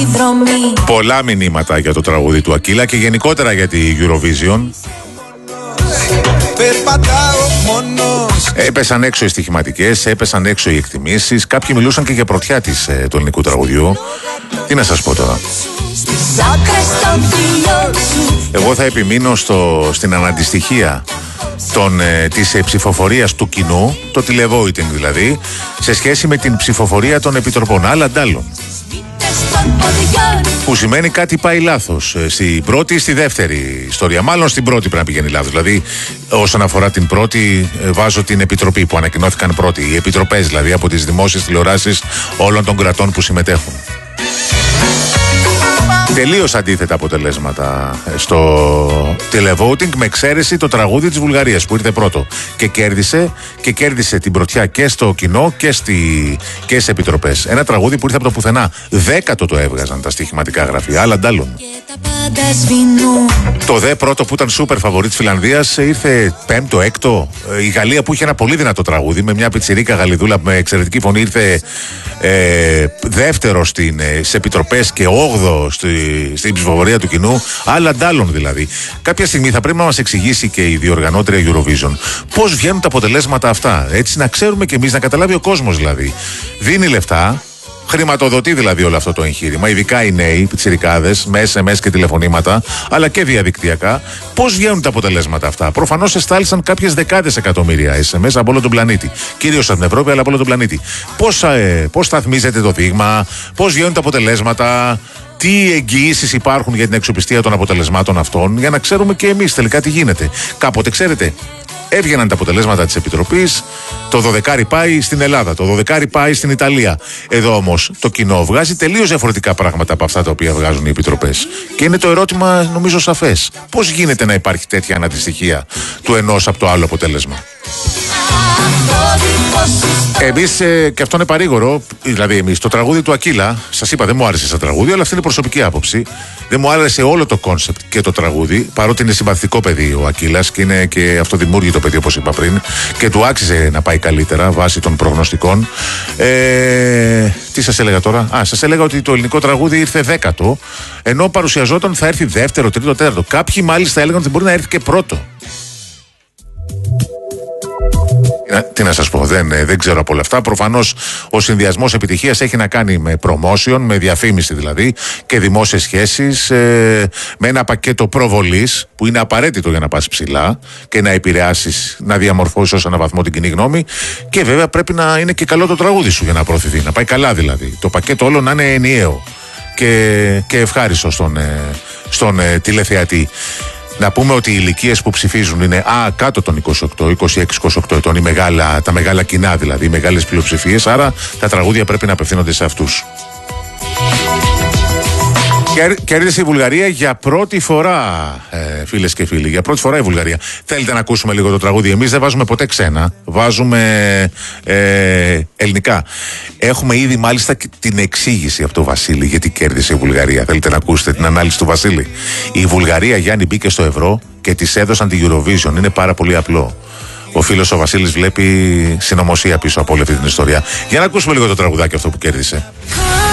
Πολλά μηνύματα για το τραγούδι του Ακύλα και γενικότερα για τη Eurovision. Έπεσαν έξω οι στοιχηματικές, έπεσαν έξω οι εκτιμήσεις. Κάποιοι μιλούσαν και για πρωτιά του ελληνικού τραγουδιού. Τι να σας πω τώρα. Εγώ θα επιμείνω στην αναντιστοιχία της ψηφοφορίας του κοινού, το τηλεβόητινγκ δηλαδή, σε σχέση με την ψηφοφορία των επιτροπών. Άλλα αντάλλων. Που σημαίνει κάτι πάει λάθος. Στην πρώτη ή στη δεύτερη ιστορία. Μάλλον στην πρώτη πρέπει να πηγαίνει λάθος. Δηλαδή, όσον αφορά την πρώτη, βάζω την επιτροπή που ανακοινώθηκαν πρώτοι. Οι επιτροπές δηλαδή από τις δημόσιες τηλεοράσεις όλων των κρατών που συμμετέχουν. Τελείως αντίθετα αποτελέσματα στο televoting, με εξαίρεση το τραγούδι της Βουλγαρίας που ήρθε πρώτο και κέρδισε την πρωτιά και στο κοινό και στις επιτροπές. Ένα τραγούδι που ήρθε από το πουθενά. 10ο το έβγαζαν τα στοιχηματικά γραφεία, άλλα αντάλλων. Το δε πρώτο που ήταν σούπερ φαβορί της Φιλανδίας ήρθε 5ο, 6ο. Η Γαλλία που είχε ένα πολύ δυνατό τραγούδι με μια πιτσιρίκα Γαλλιδούλα με εξαιρετική φωνή ήρθε δεύτερο στις επιτροπές και 8ο στην ψηφοφορία του κοινού. Άλλα αντάλλων δηλαδή. Κάποια στιγμή θα πρέπει να μας εξηγήσει και η διοργανώτρια Eurovision πώς βγαίνουν τα αποτελέσματα αυτά. Έτσι να ξέρουμε και εμείς, να καταλάβει ο κόσμος δηλαδή. Δίνει λεφτά. Χρηματοδοτεί δηλαδή όλο αυτό το εγχείρημα, ειδικά οι νέοι, πιτσιρικάδες, με SMS και τηλεφωνήματα, αλλά και διαδικτυακά. Πώς βγαίνουν τα αποτελέσματα αυτά? Προφανώς εστάλησαν κάποιες δεκάδες εκατομμύρια SMS από όλο τον πλανήτη. Κυρίως από την Ευρώπη, αλλά από όλο τον πλανήτη. Πώς σταθμίζεται το δείγμα, πώς βγαίνουν τα αποτελέσματα, τι εγγυήσεις υπάρχουν για την αξιοπιστία των αποτελεσμάτων αυτών, για να ξέρουμε και εμείς τελικά τι γίνεται. Κάποτε, ξέρετε, έβγαιναν τα αποτελέσματα της Επιτροπής, το 12 πάει στην Ελλάδα, το 12 πάει στην Ιταλία. Εδώ όμως το κοινό βγάζει τελείως διαφορετικά πράγματα από αυτά τα οποία βγάζουν οι Επιτροπές. Και είναι το ερώτημα νομίζω σαφές. Πώς γίνεται να υπάρχει τέτοια αναντιστοιχία του ενός από το άλλο αποτέλεσμα? Εμείς, και αυτό είναι παρήγορο, δηλαδή εμείς, το τραγούδι του Ακύλα, σας είπα δεν μου άρεσε σαν τραγούδι, αλλά αυτή είναι προσωπική άποψη. Δεν μου άρεσε όλο το κόνσεπτ και το τραγούδι, παρότι είναι συμπαθητικό παιδί ο Ακύλας και είναι και αυτοδημιούργητο παιδί όπως είπα πριν και του άξιζε να πάει καλύτερα βάσει των προγνωστικών. Τι σας έλεγα τώρα? Σας έλεγα ότι το ελληνικό τραγούδι ήρθε 10ο, ενώ παρουσιαζόταν θα έρθει δεύτερο, τρίτο, τέταρτο. Κάποιοι μάλιστα έλεγαν ότι μπορεί να έρθει και πρώτο. Τι να σας πω, δεν ξέρω από όλα αυτά. Προφανώς ο συνδυασμός επιτυχίας έχει να κάνει με promotion, με διαφήμιση δηλαδή και δημόσιες σχέσεις, με ένα πακέτο προβολής που είναι απαραίτητο για να πας ψηλά και να επηρεάσεις, να διαμορφώσεις ως έναν βαθμό την κοινή γνώμη. Και βέβαια πρέπει να είναι και καλό το τραγούδι σου για να προωθηθεί, να πάει καλά δηλαδή. Το πακέτο όλο να είναι ενιαίο και ευχάριστο στον τηλεθεατή. Να πούμε ότι οι ηλικίες που ψηφίζουν είναι κάτω των 28, 26-28 ετών, τα μεγάλα κοινά δηλαδή, οι μεγάλες πλειοψηφίες, άρα τα τραγούδια πρέπει να απευθύνονται σε αυτούς. Κέρδισε η Βουλγαρία για πρώτη φορά, φίλες και φίλοι. Για πρώτη φορά η Βουλγαρία. Θέλετε να ακούσουμε λίγο το τραγούδι? Εμείς δεν βάζουμε ποτέ ξένα. Βάζουμε ελληνικά. Έχουμε ήδη μάλιστα την εξήγηση από τον Βασίλη γιατί κέρδισε η Βουλγαρία. Θέλετε να ακούσετε την ανάλυση του Βασίλη? Η Βουλγαρία, Γιάννη, μπήκε στο ευρώ και της έδωσαν τη Eurovision. Είναι πάρα πολύ απλό. Ο φίλος ο Βασίλης βλέπει συνωμοσία πίσω από όλη αυτή την ιστορία. Για να ακούσουμε λίγο το τραγουδάκι αυτό που κέρδισε.